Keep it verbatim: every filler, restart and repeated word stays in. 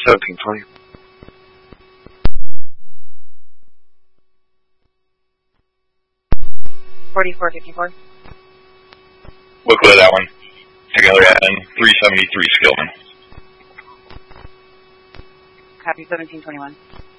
seventeen twenty. forty-four fifty-four. We'll clear that one. Together at three seventy-three Skillman. Copy seventeen twenty-one.